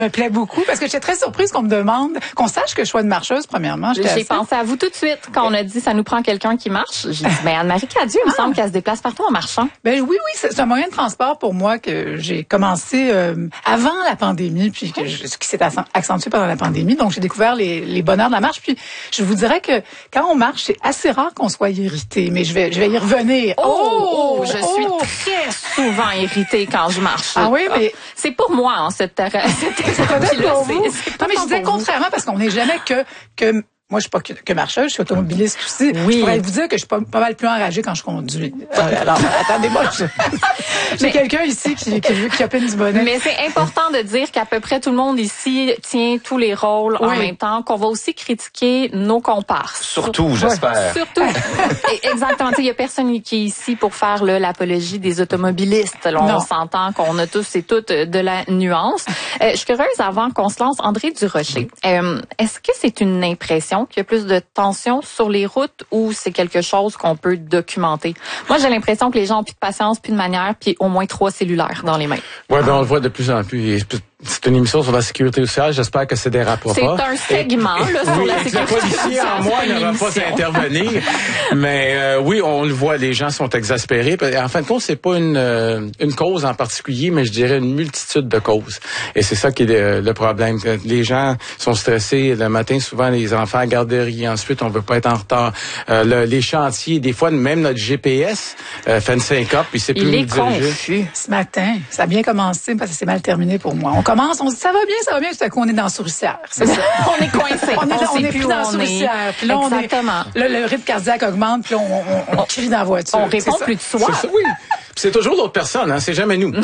me plaît beaucoup parce que j'étais très surprise qu'on me demande, qu'on sache que je sois une marcheuse, premièrement. J'ai pensé à vous tout de suite quand on a dit ça nous prend quelqu'un qui marche. J'ai dit, Anne-Marie Cadieux, il me semble qu'elle se déplace partout en marchant. Oui, c'est un moyen de transport pour moi que j'ai commencé avant la pandémie, puis qui s'est accentué pendant la pandémie. Donc, j'ai découvert les bonheurs de la marche. Puis, je vous dirais que quand on marche, c'est assez rare qu'on soit irrité, mais je vais y revenir. Je suis très souvent irritée quand je marche. Ah oui, mais c'est pour moi, hein, cette thérapie-là. Non, mais je disais contrairement parce qu'on n'est jamais que moi, je suis pas que marcheuse, je suis automobiliste aussi. Oui. Je pourrais vous dire que je suis pas mal plus enragée quand je conduis. Alors, attendez-moi, j'ai quelqu'un ici qui opine du bonnet. Mais c'est important de dire qu'à peu près tout le monde ici tient tous les rôles en même temps, qu'on va aussi critiquer nos comparses. Surtout, j'espère. Surtout. Exactement. Il y a personne qui est ici pour faire l'apologie des automobilistes. Là, on s'entend qu'on a tous et toutes de la nuance. Je suis curieuse, avant qu'on se lance, André Durocher, est-ce que c'est une impression qu'il y a plus de tension sur les routes ou c'est quelque chose qu'on peut documenter? Moi, j'ai l'impression que les gens ont plus de patience, plus de manière, puis au moins 3 cellulaires dans les mains. Oui, on le voit de plus en plus. C'est une émission sur la sécurité routière. J'espère que ça dérapera pas. C'est un segment sur la sécurité routière. Le policier en moi n'aura pas à intervenir. Mais oui, on le voit, les gens sont exaspérés. En fin de compte, c'est pas une cause en particulier, mais je dirais une multitude de causes. Et c'est ça qui est le problème. Les gens sont stressés. Le matin, souvent, les enfants à la garderie. Ensuite, on veut pas être en retard. Les chantiers, des fois, même notre GPS fait une syncope, puis c'est plus nous diriger. Ce matin, ça a bien commencé parce que c'est mal terminé pour moi. On commence, on se dit ça va bien, tout à coup on est dans la souricière. C'est ça. On est coincé. On est plus dans la souricière. Puis là, exactement. Le rythme cardiaque augmente, puis là, on crie dans la voiture. On répond plus de soi. C'est ça, oui. C'est toujours l'autre personne, hein, c'est jamais nous. Non.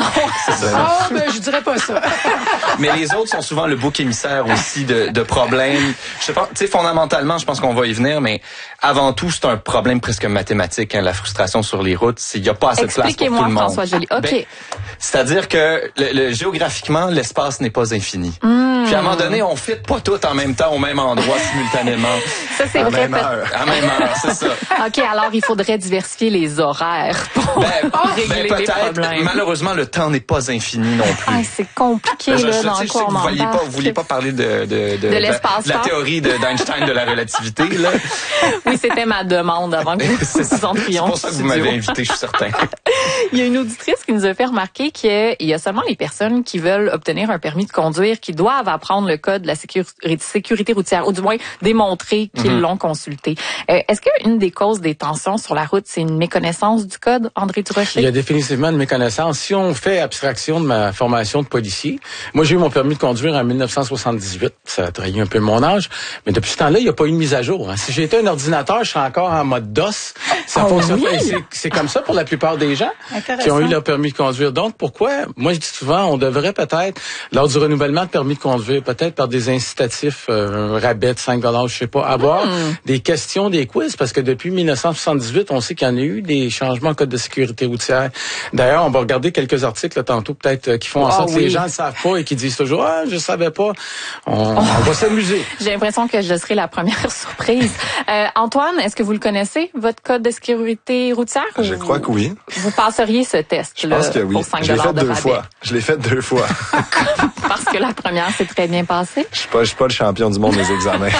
Je dirais pas ça. Mais les autres sont souvent le bouc émissaire aussi de problèmes. Je sais pas, tu sais, fondamentalement, je pense qu'on va y venir, mais avant tout, c'est un problème presque mathématique, hein, la frustration sur les routes. Il y a pas assez de place pour tout le monde. Expliquez-moi, François Joly. OK. C'est-à-dire que géographiquement, l'espace n'est pas infini. Puis à un moment donné, on fit pas tout en même temps au même endroit simultanément. Ça, c'est vrai. À même heure, c'est ça. OK, alors il faudrait diversifier les horaires pour régler les problèmes. Malheureusement, le temps n'est pas infini non plus. Ah, c'est compliqué, là, dans quoi on embarque. Vous vouliez pas parler de l'espace-temps. La théorie d'Einstein de la relativité, là. Oui, c'était ma demande avant que vous entrions. C'est pour ça que vous m'avez invité, je suis certain. Il y a une auditrice qui nous a fait remarquer qu'il y a seulement les personnes qui veulent obtenir un permis de conduire qui doivent apprendre le code de la sécurité routière, ou du moins démontrer qu'ils l'ont consulté. Est-ce qu'une des causes des tensions sur la route, c'est une méconnaissance du code, André Durocher? Il y a définitivement une méconnaissance. Si on fait abstraction de ma formation de policier, moi j'ai eu mon permis de conduire en 1978, ça trahit un peu mon âge, mais depuis ce temps-là, il n'y a pas eu de mise à jour. Hein. Si j'étais un ordinateur, je serais encore en mode DOS. Ça fonctionne pas. C'est comme ça pour la pluport des gens qui ont eu leur permis de conduire. Donc, pourquoi? Moi, je dis souvent, on devrait peut-être, lors du renouvellement de permis de conduire, peut-être par des incitatifs, un rabais de 5 $, je sais pas, avoir des questions, des quiz, parce que depuis 1978, on sait qu'il y en a eu des changements en code de sécurité routière. D'ailleurs, on va regarder quelques articles là, tantôt, peut-être, qui font en sorte que les gens ne savent pas et qui disent toujours, je savais pas. On va s'amuser. J'ai l'impression que je serai la première surprise. Antoine, est-ce que vous le connaissez, votre code de sécurité routière? Je crois que oui. Vous passeriez ce test là, que oui. pour 5 $. Je l'ai fait 2 fois. Parce que la première s'est très bien passée. Je suis pas le champion du monde des examens.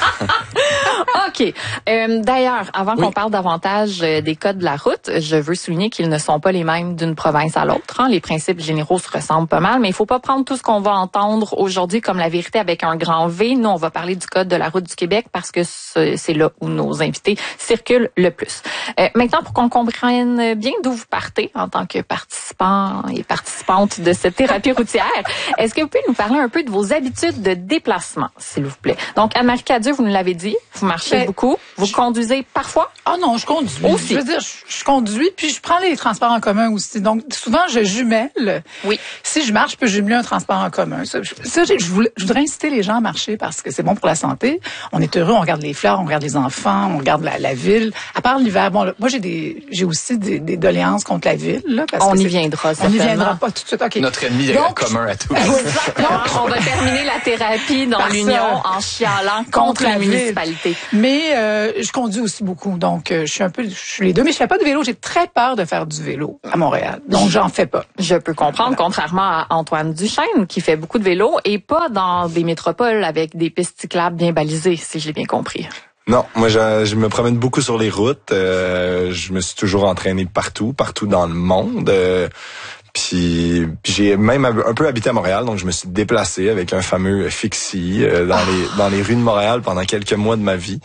OK. D'ailleurs, avant qu'on parle davantage des codes de la route, je veux souligner qu'ils ne sont pas les mêmes d'une province à l'autre. Hein. Les principes généraux se ressemblent pas mal, mais il faut pas prendre tout ce qu'on va entendre aujourd'hui comme la vérité avec un grand V. Nous, on va parler du code de la route du Québec parce que c'est là où nos invités circulent le plus. Maintenant, pour qu'on comprenne bien d'où vous partez en tant que participant et participante de cette thérapie routière, est-ce que vous pouvez nous parler un peu de vos habitudes de déplacement, s'il vous plaît? Donc, Anne-Marie Cadieux, vous nous l'avez dit, vous marchez beaucoup. Vous conduisez parfois? Ah non, je conduis. Aussi. Je veux dire, je conduis, puis je prends les transports en commun aussi. Donc, souvent, je jumelle. Oui. Si je marche, je peux jumeler un transport en commun. Je voudrais inciter les gens à marcher parce que c'est bon pour la santé. On est heureux, on regarde les fleurs, on regarde les enfants, on regarde la ville. À part l'hiver, bon, là, moi, j'ai aussi des doléances contre la ville. Là, parce on que y viendra, on n'y viendra pas tout de suite. Okay. Notre ennemi commun à tous. Exactement. On va terminer la thérapie dans l'union en chialant contre la municipalité. Mais Mais je conduis aussi beaucoup, donc je suis les deux, mais je fais pas de vélo. J'ai très peur de faire du vélo à Montréal, donc j'en fais pas. Je peux comprendre, contrairement à Antoine Duchesne, qui fait beaucoup de vélo et pas dans des métropoles avec des pistes cyclables bien balisées, si j'ai bien compris. Non, moi je me promène beaucoup sur les routes. Je me suis toujours entraîné partout dans le monde. Puis j'ai même un peu habité à Montréal, donc je me suis déplacé avec un fameux Fixie dans les rues de Montréal pendant quelques mois de ma vie.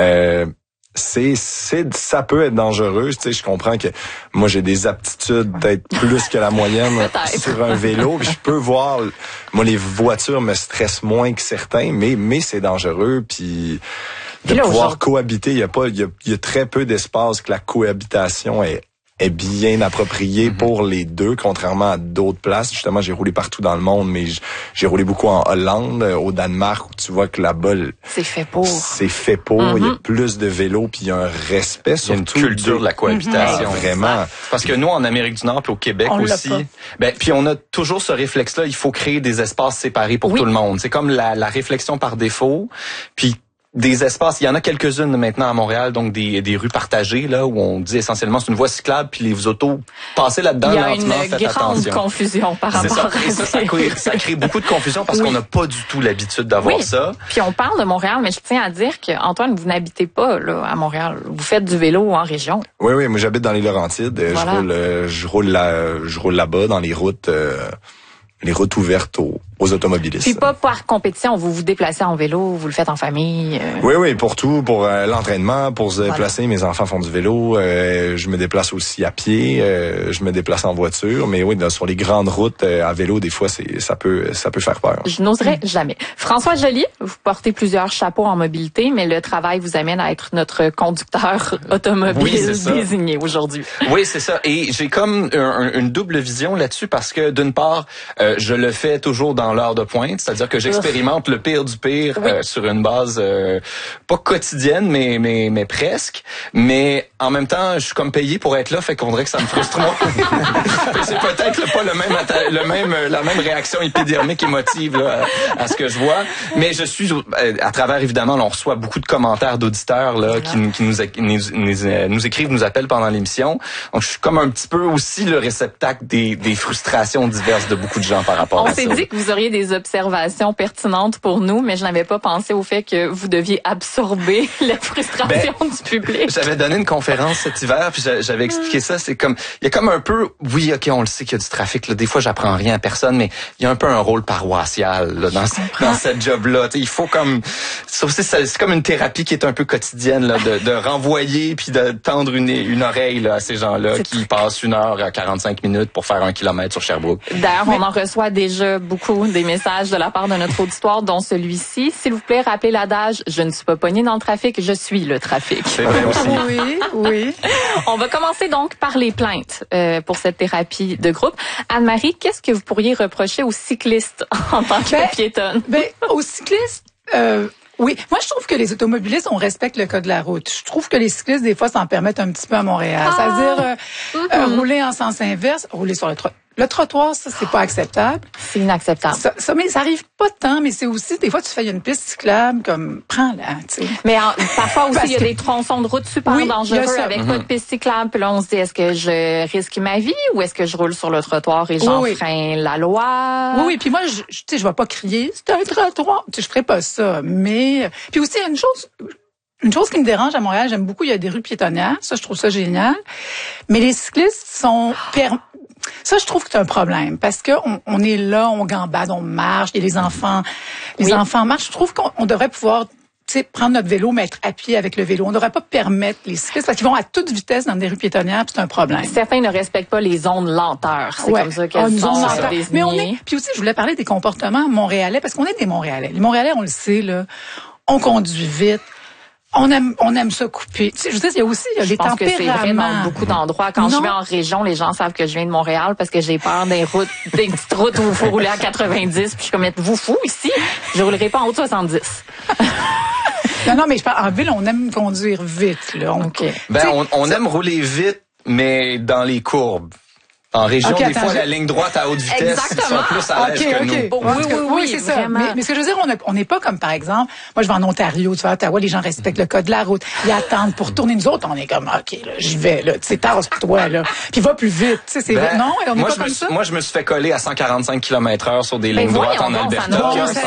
Ça peut être dangereux, tu sais, je comprends que moi j'ai des aptitudes peut-être plus que la moyenne sur un vélo, puis je peux voir, moi les voitures me stressent moins que certains, mais c'est dangereux, puis de pouvoir cohabiter, il y a très peu d'espace que la cohabitation est bien appropriée pour les deux, contrairement à d'autres places. Justement, j'ai roulé partout dans le monde, mais j'ai roulé beaucoup en Hollande, au Danemark, où tu vois que là-bas, c'est fait pour. Il y a plus de vélos, puis il y a un respect, surtout. Il y a une culture de la cohabitation. Vraiment. Parce que nous, en Amérique du Nord, puis au Québec on aussi, puis on a toujours ce réflexe-là, il faut créer des espaces séparés pour tout le monde. C'est comme la réflexion par défaut, puis des espaces, il y en a quelques-unes maintenant à Montréal, donc des rues partagées là où on dit essentiellement c'est une voie cyclable puis les autos passer là-dedans lentement, faites attention. Il y a une grande confusion par rapport à ça. Ça crée beaucoup de confusion parce qu'on n'a pas du tout l'habitude d'avoir ça. Puis on parle de Montréal, mais je tiens à dire que Antoine, vous n'habitez pas là à Montréal. Vous faites du vélo en région. Oui, moi j'habite dans les Laurentides. Voilà. Je roule là-bas dans les routes ouvertes aux automobilistes. Puis pas par compétition, vous vous déplacez en vélo, vous le faites en famille. Oui, pour tout, pour l'entraînement, pour se déplacer. Mes enfants font du vélo. Je me déplace aussi à pied. Je me déplace en voiture. Mais oui, sur les grandes routes à vélo, des fois, ça peut faire peur. Je n'oserais jamais. François Joly, vous portez plusieurs chapeaux en mobilité, mais le travail vous amène à être notre conducteur automobile désigné aujourd'hui. Oui, c'est ça. Et j'ai comme une double vision là-dessus parce que d'une part, je le fais toujours dans l'heure de pointe, c'est-à-dire que j'expérimente le pire du pire sur une base pas quotidienne, mais presque. Mais en même temps, je suis comme payé pour être là, fait qu'on dirait que ça me frustre moins. C'est peut-être pas la même réaction épidermique émotive là, à ce que je vois. Mais je suis à travers évidemment, là, on reçoit beaucoup de commentaires d'auditeurs là qui nous écrivent, nous appellent pendant l'émission. Donc je suis comme un petit peu aussi le réceptacle des frustrations diverses de beaucoup de gens par rapport à ça. On s'est dit que vous auriez des observations pertinentes pour nous, mais je n'avais pas pensé au fait que vous deviez absorber la frustration du public. J'avais donné une conférence cet hiver, puis j'avais expliqué ça. C'est comme, il y a comme un peu, oui, ok, on le sait qu'il y a du trafic. Là, des fois, j'apprends rien à personne, mais il y a un peu un rôle paroissial là, dans cette job-là. T'sais, il faut comme, c'est comme une thérapie qui est un peu quotidienne là, de renvoyer puis de tendre une oreille là, à ces gens-là qui passent 1h45 minutes pour faire 1 kilomètre sur Sherbrooke. D'ailleurs, on en reçoit déjà beaucoup des messages de la part de notre auditoire, dont celui-ci. S'il vous plaît, rappelez l'adage, je ne suis pas pognée dans le trafic, je suis le trafic. C'est vrai aussi. Oui. On va commencer donc par les plaintes pour cette thérapie de groupe. Anne-Marie, qu'est-ce que vous pourriez reprocher aux cyclistes en tant que piétonne? Aux cyclistes, oui. Moi, je trouve que les automobilistes, on respecte le code de la route. Je trouve que les cyclistes, des fois, s'en permettent un petit peu à Montréal. C'est-à-dire, rouler en sens inverse, rouler sur le trottoir, ça, c'est pas acceptable. C'est inacceptable. Ça, mais ça arrive pas tant, mais c'est aussi, des fois, tu fais une piste cyclable, comme, prends-la, tu sais. Mais parfois aussi, il y a des tronçons de route super dangereux avec pas de piste cyclable. Puis là, on se dit, est-ce que je risque ma vie ou est-ce que je roule sur le trottoir et j'enfreins la loi? Oui, puis moi, tu sais, je vais pas crier, c'est un trottoir. Tu sais, je ferais pas ça. Mais, puis aussi, il y a une chose qui me dérange à Montréal, j'aime beaucoup, il y a des rues piétonnières. Ça, je trouve ça génial. Mais les cyclistes sont ça, je trouve que c'est un problème parce que on est là, on gambade, on marche, et les enfants marchent. Je trouve qu'on devrait pouvoir, tu sais, prendre notre vélo, mais être à pied avec le vélo. On ne devrait pas permettre les cyclistes parce qu'ils vont à toute vitesse dans des rues piétonnières, puis c'est un problème. Certains ne respectent pas les zones lenteur. C'est comme ça qu'elles sont désignées. Mais puis aussi, je voulais parler des comportements montréalais parce qu'on est des Montréalais. Les Montréalais, on le sait, là, on conduit vite. On aime ça couper. Tu sais, je veux dire, il y a aussi des tempéraments. Je pense que c'est vrai dans beaucoup d'endroits. Quand je vais en région, les gens savent que je viens de Montréal parce que j'ai peur des petites routes où il faut rouler à 90. Puis je suis comme, êtes-vous fou ici? Je roulerai pas en haut de 70. Non, mais je parle, en ville, on aime conduire vite, là. On aime rouler vite, mais dans les courbes. En région, Okay, des fois, la ligne droite à haute vitesse, Exactement. ils sont plus à l'aise que nous. Oui, c'est ça. vraiment. Mais ce que je veux dire, on n'est pas comme, par exemple, moi, je vais en Ontario, tu vois, à Ottawa, les gens respectent le code de la route. Ils attendent pour tourner. Nous autres, on est comme, OK, là, j'y vais, là. C'est tard sur toi, là. Puis va plus vite. Tu sais, c'est non, on n'est pas comme ça. Moi, je me suis fait coller à 145 km/h sur des lignes droites en Alberta. Ça n'a aucun Ça